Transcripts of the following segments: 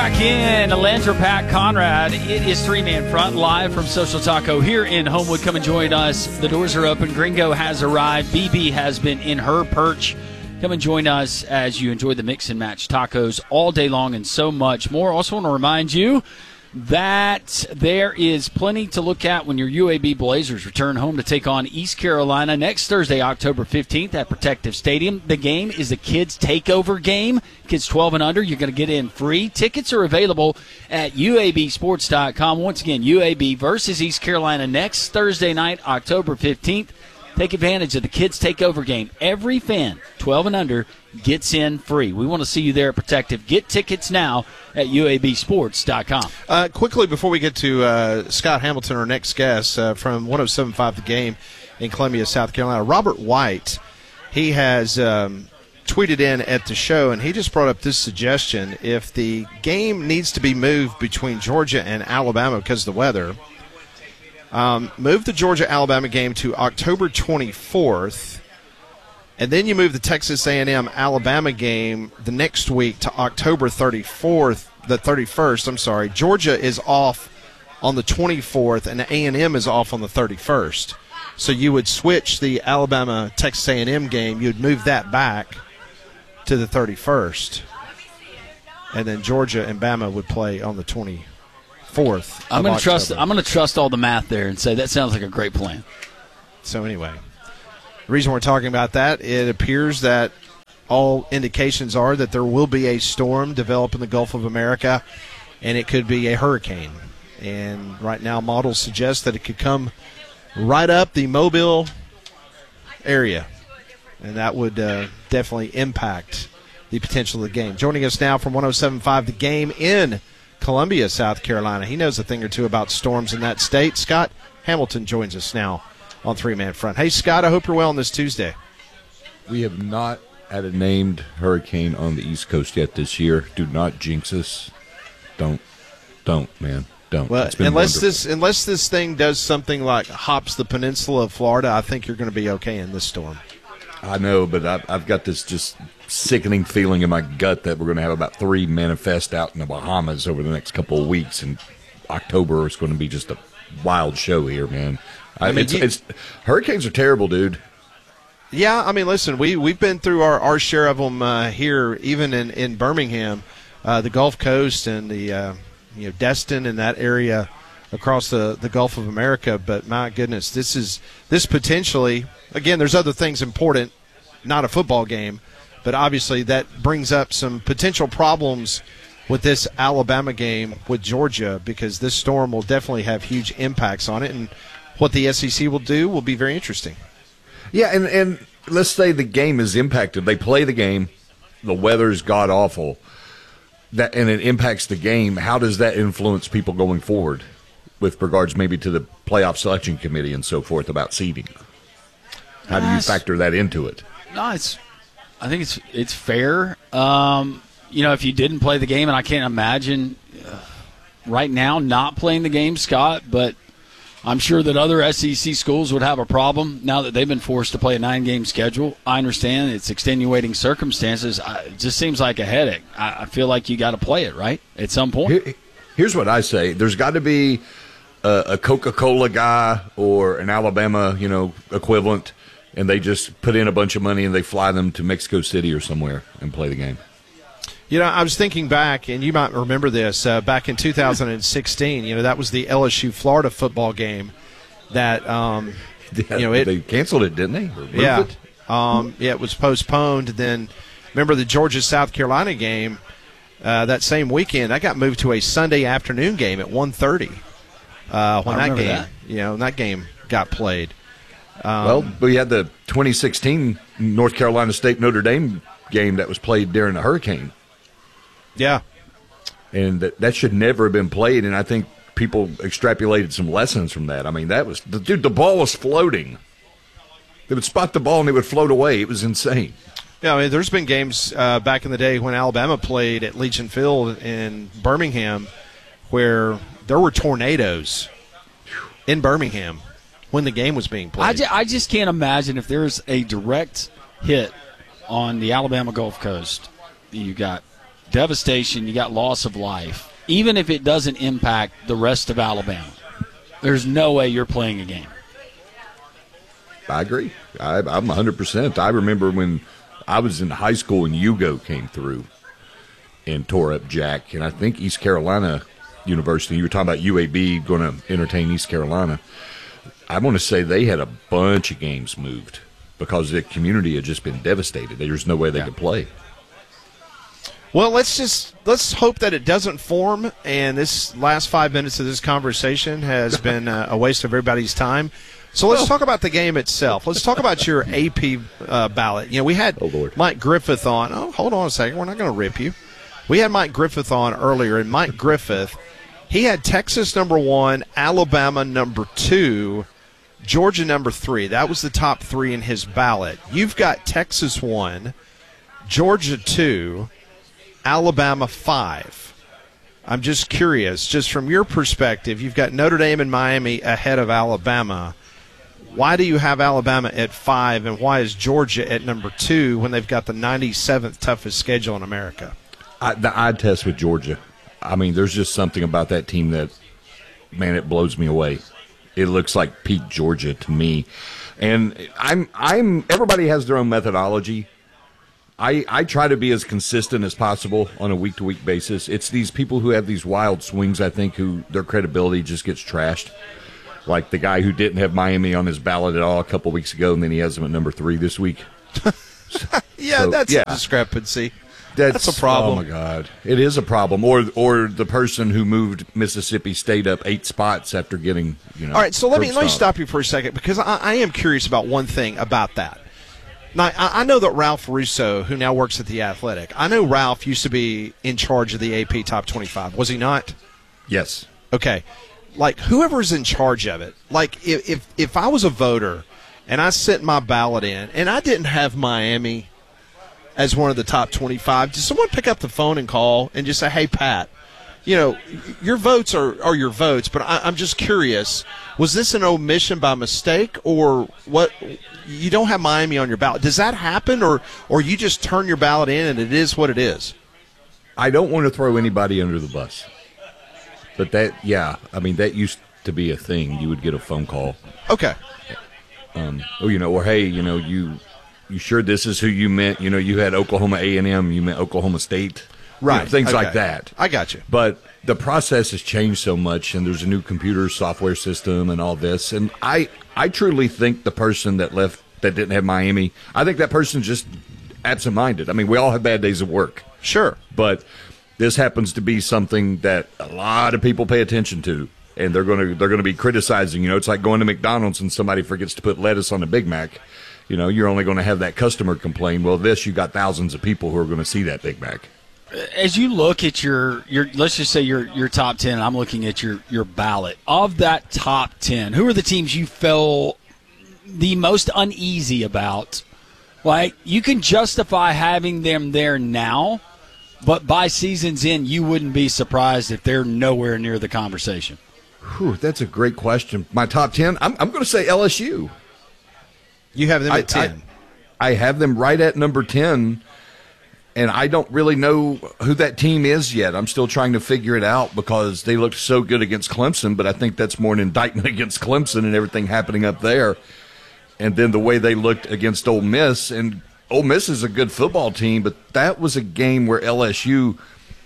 back in Landry Pat Conrad. It is three-man front live from Social Taco here in Homewood. Come and join us. The doors are open. Gringo has arrived. BB has been in her perch. Come and join us as you enjoy the mix and match tacos all day long and so much more. Also want to remind you that there is plenty to look at when your UAB Blazers return home to take on East Carolina next Thursday, October 15th at Protective Stadium. The game is a kids' takeover game. Kids 12 and under, you're going to get in free. Tickets are available at UABsports.com. Once again, UAB versus East Carolina next Thursday night, October 15th. Take advantage of the kids' takeover game. Every fan, 12 and under, gets in free. We want to see you there at Protective. Get tickets now at UABsports.com. Quickly, before we get to Scott Hamilton, our next guest from 107.5 The Game in Columbia, South Carolina, Robert White, he has tweeted in at the show, and he just brought up this suggestion. If the game needs to be moved between Georgia and Alabama because of the weather, move the Georgia-Alabama game to October 24th, and then you move the Texas A&M-Alabama game the next week to October 31st. Georgia is off on the 24th, and A&M is off on the 31st. So you would switch the Alabama-Texas A&M game. You'd move that back to the 31st, and then Georgia and Bama would play on the 24th. I'm going to trust all the math there and say that sounds like a great plan. So anyway, the reason we're talking about that, it appears that all indications are that there will be a storm develop in the Gulf of America, and it could be a hurricane. And right now, models suggest that it could come right up the Mobile area, and that would definitely impact the potential of the game. Joining us now from 107.5 The Game in Columbia, South Carolina. He knows a thing or two about storms in that state. Scott Hamilton joins us now on Three-Man Front. Hey, Scott, I hope you're well on this Tuesday. We have not had a named hurricane on the East Coast yet this year. Do not jinx us. Don't, man. Don't. Well, unless this thing does something like hops the peninsula of Florida, I think you're going to be okay in this storm. I know, but I've got this just sickening feeling in my gut that we're going to have about 3 manifest out in the Bahamas over the next couple of weeks, and October is going to be just a wild show here, man. Hurricanes are terrible, dude. Yeah, I mean, listen, we've been through our share of them here, even in Birmingham, the Gulf Coast, and the Destin and that area across the Gulf of America. But my goodness, this potentially, again, there's other things important, not a football game, but obviously that brings up some potential problems with this Alabama game with Georgia, because this storm will definitely have huge impacts on it, and what the SEC will do will be very interesting. Yeah, and let's say the game is impacted. They play the game, the weather's god-awful, and it impacts the game. How does that influence people going forward with regards maybe to the playoff selection committee and so forth about seeding? How do you factor that into it? No, I think it's fair. If you didn't play the game, and I can't imagine right now not playing the game, Scott, but I'm sure that other SEC schools would have a problem now that they've been forced to play a 9-game schedule. I understand it's extenuating circumstances. It just seems like a headache. I feel like you got to play it, right, at some point. Here's what I say. There's got to be a Coca-Cola guy or an Alabama, equivalent, and they just put in a bunch of money and they fly them to Mexico City or somewhere and play the game. I was thinking back, and you might remember this, back in 2016, that was the LSU-Florida football game that, they canceled it, didn't they? Yeah. It was postponed. Then remember the Georgia-South Carolina game that same weekend, that got moved to a Sunday afternoon game at 1:30 when that game got played. We had the 2016 North Carolina State Notre Dame game that was played during the hurricane. Yeah. And that should never have been played, and I think people extrapolated some lessons from that. I mean, the ball was floating. They would spot the ball and it would float away. It was insane. Yeah, I mean, there's been games back in the day when Alabama played at Legion Field in Birmingham where there were tornadoes in Birmingham when the game was being played. I just can't imagine if there's a direct hit on the Alabama Gulf Coast. You got devastation, you got loss of life, even if it doesn't impact the rest of Alabama, there's no way you're playing a game. I agree. I'm 100%. I remember when I was in high school and Hugo came through and tore up Jack, and I think East Carolina University, you were talking about UAB going to entertain East Carolina. I want to say they had a bunch of games moved because the community had just been devastated. There's no way they could play. Well, let's hope that it doesn't form, and this last 5 minutes of this conversation has been a waste of everybody's time. So let's talk about the game itself. Let's talk about your AP ballot. You know, we had Mike Griffith on. Oh, hold on a second. We're not going to rip you. We had Mike Griffith on earlier, and Mike Griffith, he had Texas number 1, Alabama number 2, Georgia number 3. That was the top 3 in his ballot. You've got Texas 1, Georgia 2, Alabama 5. I'm just curious, just from your perspective, you've got Notre Dame and Miami ahead of Alabama. Why do you have Alabama at 5, and why is Georgia at number 2 when they've got the 97th toughest schedule in America? The eye test with Georgia. I mean, there's just something about that team that, man, it blows me away. It looks like peak Georgia to me. And everybody has their own methodology. I try to be as consistent as possible on a week-to-week basis. It's these people who have these wild swings, I think, who their credibility just gets trashed. Like the guy who didn't have Miami on his ballot at all a couple weeks ago, and then he has them at number 3 this week. That's a discrepancy. That's a problem. Oh, my God. It is a problem. Or the person who moved Mississippi State up 8 spots after getting, All right, so let me stop you for a second, because I am curious about one thing about that. Now, I know that Ralph Russo, who now works at The Athletic, I know Ralph used to be in charge of the AP Top 25. Was he not? Yes. Okay. Like, whoever's in charge of it, like, if I was a voter and I sent my ballot in and I didn't have Miami as one of the top 25, does someone pick up the phone and call and just say, hey, Pat, your votes are your votes, but I'm just curious, was this an omission by mistake, or what? You don't have Miami on your ballot. Does that happen, or you just turn your ballot in and it is what it is? I don't want to throw anybody under the bus. But that used to be a thing. You would get a phone call. Okay. Or hey, you sure this is who you meant? You had Oklahoma A&M, you meant Oklahoma State. Right. Things like that. I got you. But the process has changed so much, and there's a new computer software system and all this. And I truly think the person that left that didn't have Miami, I think that person's just absent-minded. I mean, we all have bad days at work. Sure. But this happens to be something that a lot of people pay attention to, and they're going to be criticizing. It's like going to McDonald's and somebody forgets to put lettuce on a Big Mac. You're only going to have that customer complain. Well, you got thousands of people who are going to see that Big Mac. As you look at your let's just say your top 10, I'm looking at your ballot. Of that top 10, who are the teams you feel the most uneasy about? Like, you can justify having them there now, but by season's end, you wouldn't be surprised if they're nowhere near the conversation. Whew, that's a great question. My top 10, I'm going to say LSU. You have them at 10. I have them right at number 10. And I don't really know who that team is yet. I'm still trying to figure it out because they looked so good against Clemson, but I think that's more an indictment against Clemson and everything happening up there. And then the way they looked against Ole Miss, and Ole Miss is a good football team, but that was a game where LSU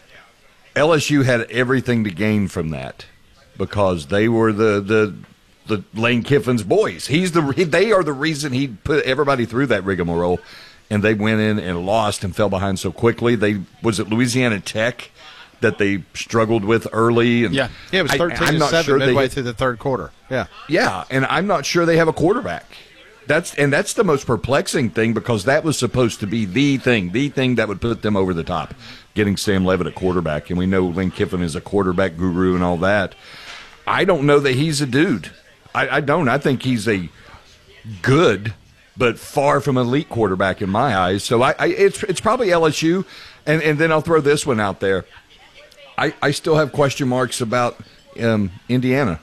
had everything to gain from that because they were the Lane Kiffin's boys. They are the reason he put everybody through that rigmarole. And they went in and lost and fell behind so quickly. Was it Louisiana Tech that they struggled with early? And yeah, it was 13-7 midway through the third quarter. Yeah, and I'm not sure they have a quarterback. That's the most perplexing thing because that was supposed to be the thing that would put them over the top, getting Sam Levitt at quarterback. And we know Lane Kiffin is a quarterback guru and all that. I don't know that he's a dude. I don't. I think he's a good but far from elite quarterback in my eyes. So it's probably LSU, and then I'll throw this one out there. I still have question marks about Indiana.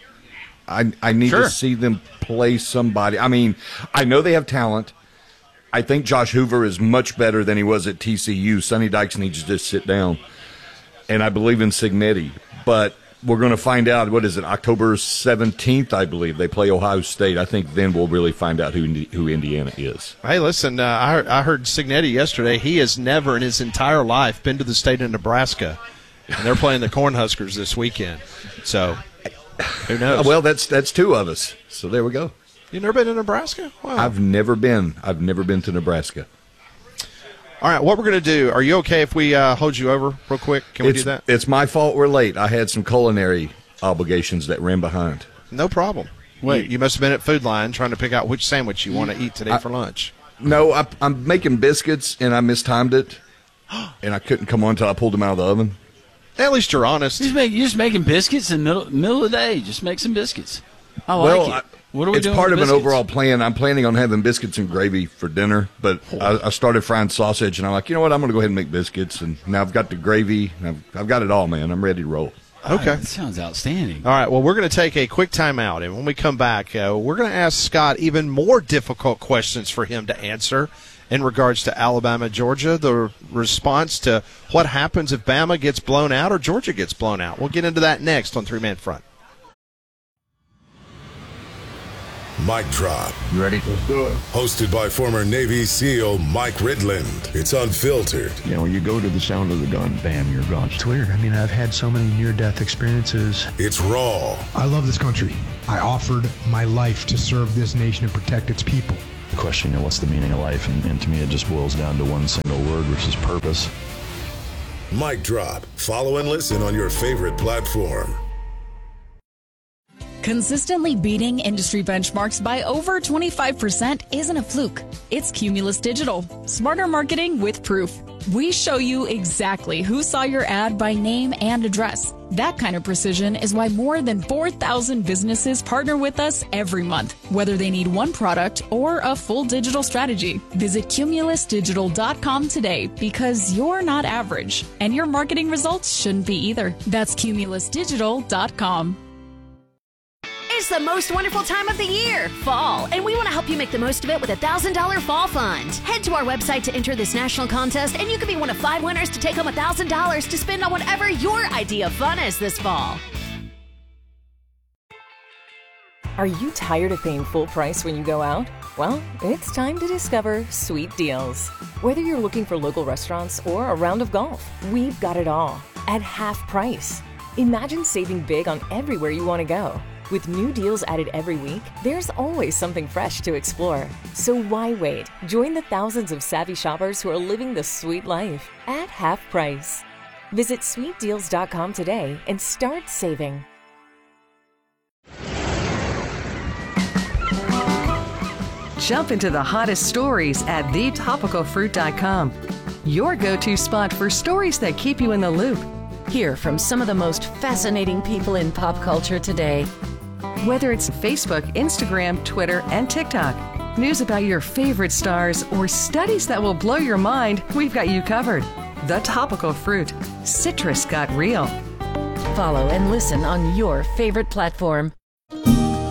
I need to see them play somebody. I mean, I know they have talent, I think Josh Hoover is much better than he was at TCU. Sonny Dykes needs to just sit down. And I believe in Cignetti. But we're going to find out, what is it, October 17th, I believe. They play Ohio State. I think then we'll really find out who Indiana is. Hey, listen, I heard Cignetti yesterday. He has never in his entire life been to the state of Nebraska. And they're playing the Cornhuskers this weekend. So, who knows? Well, that's two of us. So there we go. You never been to Nebraska? Wow. I've never been to Nebraska. All right, what we're going to do, are you okay if we hold you over real quick? Can we do that? It's my fault we're late. I had some culinary obligations that ran behind. No problem. Wait. You must have been at Food Line trying to pick out which sandwich you want to eat today for lunch. No, I'm making biscuits, and I mistimed it, and I couldn't come on until I pulled them out of the oven. At least you're honest. You're just making biscuits in the middle of the day. Just make some biscuits. I like it. What are we doing? It's part with of an biscuits? overall plan. I'm planning on having biscuits and gravy for dinner, but I started frying sausage, and I'm like, you know what? I'm going to go ahead and make biscuits, and now I've got the gravy. And I've got it all, man. I'm ready to roll. Okay. That sounds outstanding. All right, well, we're going to take a quick timeout, and when we come back, we're going to ask Scott even more difficult questions for him to answer in regards to Alabama, Georgia, the response to what happens if Bama gets blown out or Georgia gets blown out. We'll get into that next on Three Man Front. Mic Drop. You ready? Let's do it. Hosted by former Navy SEAL Mike Ridland. It's unfiltered. You know, you go to the sound of the gun, bam, you're gone. It's weird. I mean, I've had so many near-death experiences. It's raw. I love this country. I offered my life to serve this nation and protect its people. The question, you know, what's the meaning of life? And to me, it just boils down to one single word, which is purpose. Mic Drop. Follow and listen on your favorite platform. Consistently beating industry benchmarks by over 25% isn't a fluke. It's Cumulus Digital. Smarter marketing with proof. We show you exactly who saw your ad by name and address. That kind of precision is why more than 4,000 businesses partner with us every month, whether they need one product or a full digital strategy. Visit cumulusdigital.com today because you're not average, and your marketing results shouldn't be either. That's cumulusdigital.com. It's the most wonderful time of the year, fall, and we want to help you make the most of it with a $1,000 fall fund. Head to our website to enter this national contest, and you could be one of 5 winners to take home $1,000 to spend on whatever your idea of fun is this fall. Are you tired of paying full price when you go out? Well, it's time to discover Sweet Deals. Whether you're looking for local restaurants or a round of golf, we've got it all at half price. Imagine saving big on everywhere you want to go. With new deals added every week, there's always something fresh to explore. So why wait? Join the thousands of savvy shoppers who are living the sweet life at half price. Visit sweetdeals.com today and start saving. Jump into the hottest stories at thetopicalfruit.com. Your go-to spot for stories that keep you in the loop. Hear from some of the most fascinating people in pop culture today. Whether it's Facebook, Instagram, Twitter, and TikTok, news about your favorite stars, or studies that will blow your mind, we've got you covered. The Topical Fruit. Citrus got real. Follow and listen on your favorite platform.